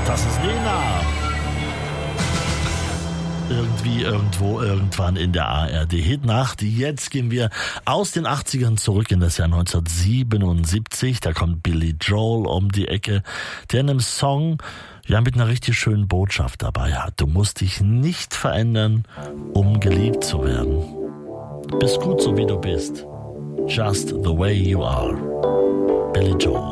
Das ist Nena. Irgendwie, irgendwo, irgendwann in der ARD-Hitnacht. Jetzt gehen wir aus den 80ern zurück in das Jahr 1977. Da kommt Billy Joel um die Ecke, der in einem Song mit einer richtig schönen Botschaft dabei hat. Du musst dich nicht verändern, um geliebt zu werden. Bist gut so wie du bist. Just the way you are. Billy Joel.